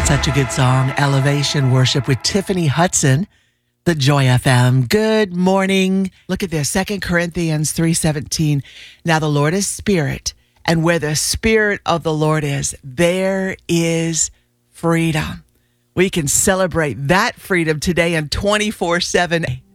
Such a good song, Elevation Worship with Tiffany Hudson, the Joy FM. Good morning. Look at this, 2 Corinthians 3:17. Now the Lord is spirit, and where the spirit of the Lord is, there is freedom. We can celebrate that freedom today and 24/7.